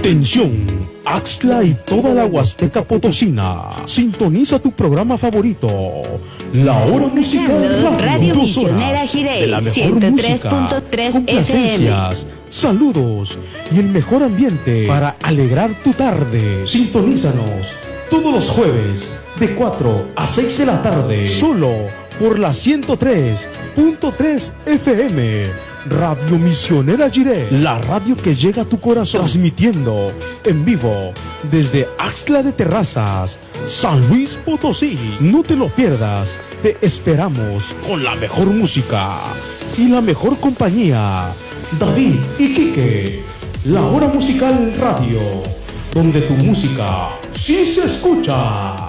Atención, Axtla y toda la Huasteca Potosina. Sintoniza tu programa favorito, La Hora Musical Radio 2 Misionera horas Jirey, de la mejor música, 103.3 complacencias, saludos y el mejor ambiente para alegrar tu tarde. Sintonízanos todos los jueves de 4 a 6 de la tarde, solo por la 103.3 FM. Radio Misionera Jirey, la radio que llega a tu corazón, transmitiendo en vivo desde Axtla de Terrazas, San Luis Potosí. No te lo pierdas, te esperamos con la mejor música y la mejor compañía. David y Quique, La Hora Musical Radio, donde tu música sí se escucha.